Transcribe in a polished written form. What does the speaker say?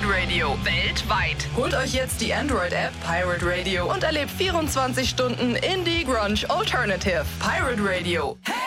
Radio weltweit. Holt euch jetzt die Android-App Pirate Radio und erlebt 24 Stunden Indie Grunge Alternative. Pirate Radio. Hey!